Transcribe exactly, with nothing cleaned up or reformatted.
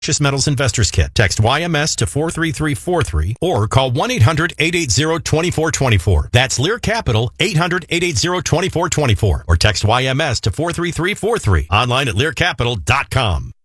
Precious Metals Investors Kit. Text Y M S to four three three four three or call one eight hundred eight eight zero two four two four. That's Lear Capital, eight hundred eight eight zero two four two four. Or text Y M S to four three three four three. Online at lear capital dot com.